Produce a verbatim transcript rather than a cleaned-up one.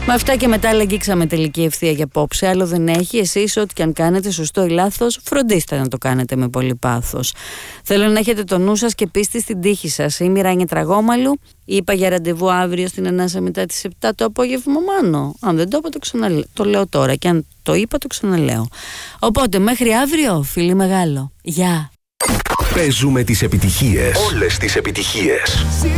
Με αυτά και μετά αγγίξαμε τελική ευθεία για απόψε. Άλλο δεν έχει. Εσείς, ό,τι και αν κάνετε, σωστό ή λάθος, φροντίστε να το κάνετε με πολύ πάθος. Θέλω να έχετε το νου σας και πίστη στην τύχη σας. Είμαι η Ράνια Τραγόμαλου. Είπα για ραντεβού αύριο στην Ανάσα μετά τις επτά το απόγευμα, Μάνο. Αν δεν το είπα, το ξαναλέω. Το λέω τώρα. Και αν το είπα, το ξαναλέω. Οπότε, μέχρι αύριο, φίλοι μεγάλο. Γεια. Παίζουμε τις επιτυχίες. Όλες τις επιτυχίες.